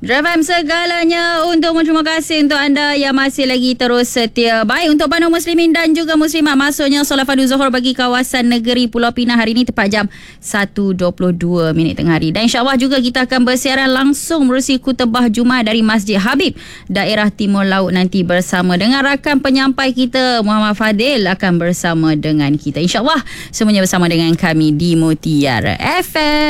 Drive FM segalanya untuk terima kasih untuk anda yang masih lagi terus setia. Baik, untuk Bandung Muslimin dan juga Muslimat, masuknya solat fardu Zuhur bagi kawasan negeri Pulau Pinang hari ini tepat jam 1.22 tengah hari. Dan insyaAllah juga kita akan bersiaran langsung menerusi khutbah Jumaat dari Masjid Habib daerah Timur Laut nanti bersama dengan rakan penyampai kita Muhammad Fadil akan bersama dengan kita. InsyaAllah semuanya bersama dengan kami di Mutiara FM.